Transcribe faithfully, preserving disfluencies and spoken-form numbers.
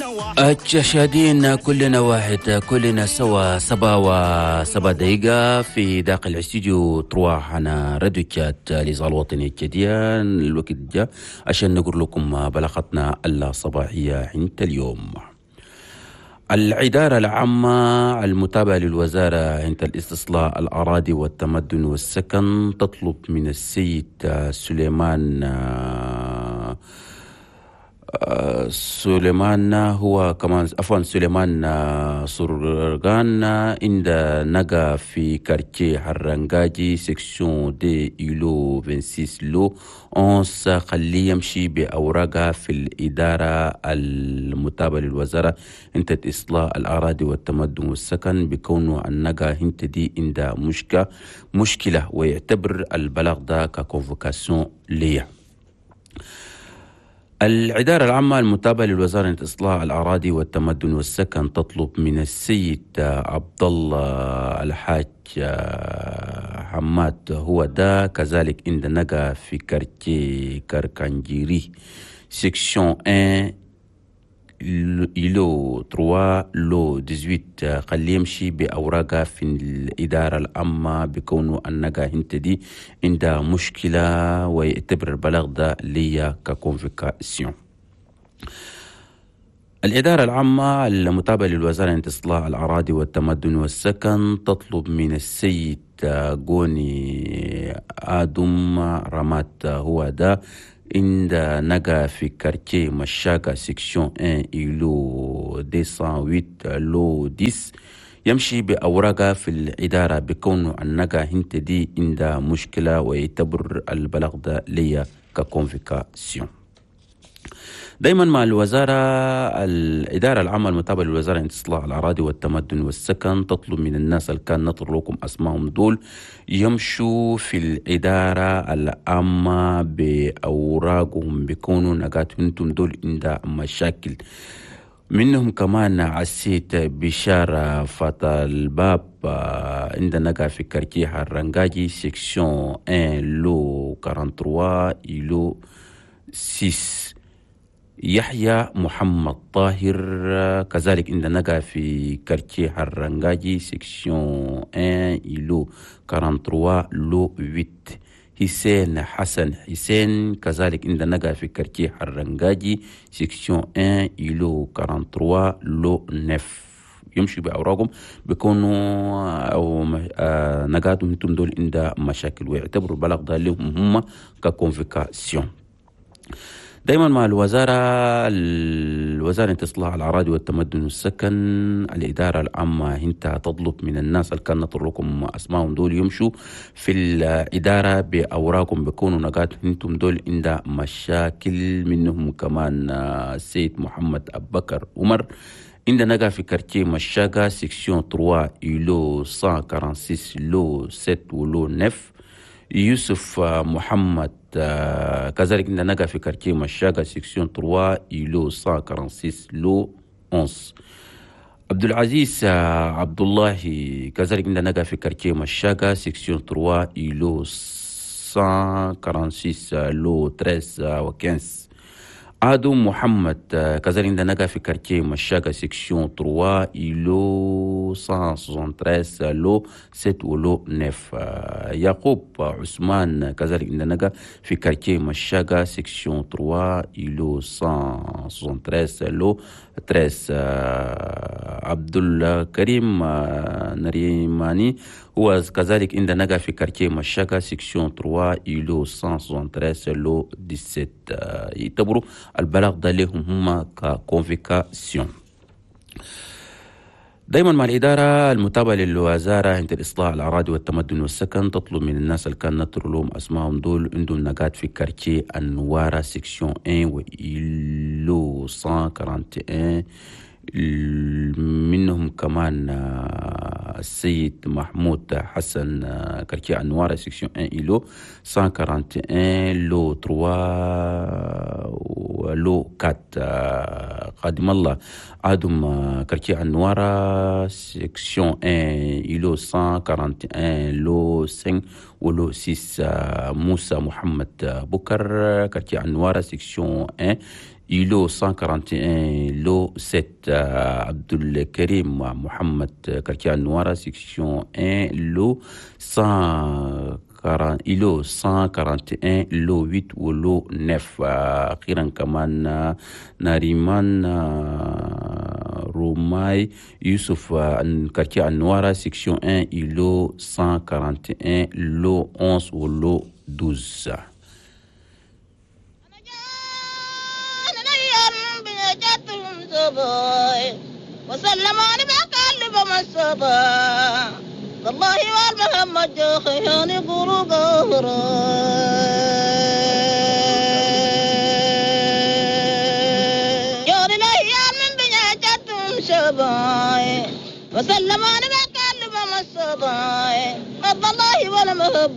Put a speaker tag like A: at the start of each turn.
A: مشاهدين كلنا واحد، كلنا سوا سبا وسبا دقيقة في داخل الاستديو تروح أنا راديو كات لإذاعة الوطنية الجديدة. الوقت جاء عشان نقول لكم بلاغتنا الصباحية عند اليوم. الإدارة العامة المتابعة للوزارة عند الاستصلاح الأراضي والتمدن والسكن تطلب من السيد سليمان سليمان هو كمان عفوا سليمان سرغان عند نجا في كارتيه حرنجاجي سيكسيون دي يلو ستة وعشرين لو أونس خليه يمشي بأوراقها في الإدارة المتابعة للوزارة عند إصلاح الأراضي والتمدن والسكن بكونه النجا هنت دي عند مشكلة مشكلة ويعتبر البلاغ ده ككونفوكاسيون ليه. الإدارة العامة المتابعة للوزارة عند إصلاح الأراضي والتمدن والسكن تطلب من السيد عبد الله الحاج حماد هو ده كذلك عند نجا في كارتيه كاركانجيري سيكسيون واحد لو ثلاثة لو ثمانية عشر خليه يمشي بأوراقها في الإدارة العامة بكونه النجا هنتدي عند مشكلة ويعتبر البلاغ ده ليا ككونفيكاسيون. الإدارة العامة المتابعة للوزارة عند إصلاح الأراضي والتمدن والسكن تطلب من السيد غوني آدم رمات هو ده عند نجا في كارتيه مشاكا سيكسيون واحد إلو مئتين وثمانية لو عشرة يمشي بأوراقها في الإدارة بكون النجا هنت دي عند مشكلة ويعتبر البلاغ ده ليا ككونفيكاسيون. دايما مع الوزارة الإدارة العامة المتابعة للوزارة عند إصلاح الأراضي والتمدن والسكن تطلب من الناس اللي كان نطر لكم أسمائهم دول يمشوا في الإدارة العامة بأوراقهم بيكونوا نقات انتم دول عند مشاكل منهم. كمان عسيت بشارة فتى الباب عند نقا في كارتيه الرنجاجي سيكسيون واحد لو ثلاثة وأربعين لو ستة. يحيى محمد طاهر كذلك عند نجا في كارتيه الرنجاجي سيكسيون واحد لو ثلاثة وأربعين لو ثمانية. حسين حسن حسين كذلك عند نجا في كارتيه الرنجاجي سيكسيون واحد لو ثلاثة وأربعين لو تسعة. يمشي بأوراقهم بيكونوا أو نجاتهم انتم دول عند مشاكل ويعتبروا البلاغ ده لهم هم ككونفيكاسيون. دايما مع الوزارة الوزارة إصلاح الأراضي والتمدن والسكن الإدارة العامة هنتا تطلب من الناس اللي كان نطر لكم أسمائهم دول يمشوا في الإدارة بأوراقهم بيكونوا نقاط انتم دول عند مشاكل منهم. كمان السيد محمد أبو بكر عمر عند نقا في كارتيه مشاكا سيكسيون ثلاثة إلو مئتين وستة وستين لو سبعة ولو تسعة. يوسف محمد كذلك عند نجا في كارتيه مشاكا سيكسيون ثلاثة إلو مئتين وستة وستين لو إحدى عشر. عبد العزيز عبد الله كذلك عند نجا في كارتيه مشاكا سيكسيون ثلاثة إلو مئتين وستة وستين لو ثلاثة عشر و15. آدم محمد كذلك عند نجا في كارتيه مشاكا سيكسيون ثلاثة إلو مئتين وثلاثة وثلاثين لو سبعة ولو تسعة. يعقوب عثمان كذلك عند نجا في كارتيه مشاكا سيكسيون ثلاثة إلو مئتين وثلاثة وثلاثين لو ثلاثة. عبد الكريم نريماني هو كذلك عند نجا في كارتيه مشاكا سيكسيون ثلاثة إلو مئتين وثلاثة وثلاثين لو سبعة عشر. يعتبروا البلاغ ده لهم هم ككونفيكاسيون. دايما مع الإدارة المتابعة للوزارة عند إصلاح الأراضي والتمدن والسكن تطلب من الناس اللي كان نطر لهم أسمائهم دول عندهم نقاط في كارتيه النوارة سيكسيون واحد وإلو مئتين وواحد وأربعين منهم. كمان السيد محمود حسن كارتيه أنوار سيكسيون واحد إلو مئتين وواحد وأربعين لو ثلاثة ولو أربعة. قادم الله آدم كارتيه أنوار سيكسيون واحد إلو مئتين وواحد وأربعين لو خمسة ولو ستة. موسى محمد بكر كارتيه أنوار سيكسيون واحد I L O cent quarante et un, lot sept, euh, Abdul Karim Mohamed, quartier Noira, section un, lot cent quarante, I L O cent quarante et un, lot huit ou lot neuf, euh, Khiran Kaman, Nariman, euh, Roumaï, Youssouf, euh, quartier Noira, section un, I L O cent quarante et un, lot onze ou lot douze.
B: وسلم على بقلب مصبا والله والمحمد خياني قرو قهرا جوري الايام من بنيتهم شباي وسلم على بقلب مصبا والله والمحمد